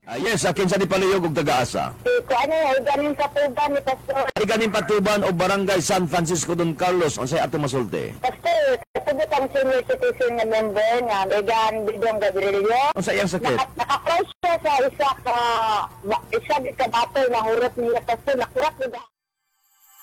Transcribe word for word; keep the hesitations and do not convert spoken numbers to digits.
Ah, yes, akin sa Dipaluyog ug taga-asa. Eh, kung ano, ay ganin sa tuban ni Pastor. Ay kaning Patuban o Barangay San Francisco Don Carlos unsay ato masulti? Pastor, kasabot ang senior citizen na member nga, Megan Bidong Gabrielio. Unsay iyang sakit? Naka- Naka-close siya sa isa ka, isa ka bato na hurot niya, Pastor, nakurat niya.